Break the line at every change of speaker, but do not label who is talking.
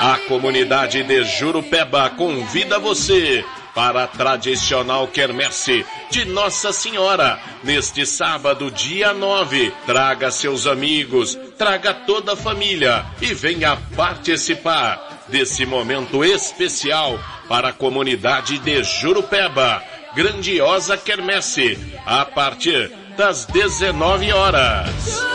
A comunidade de Jurupeba convida você para a tradicional quermesse de Nossa Senhora, neste sábado, dia 9. Traga seus amigos, traga toda a família e venha participar desse momento especial para a comunidade de Jurupeba. Grandiosa quermesse, a partir das 19 horas.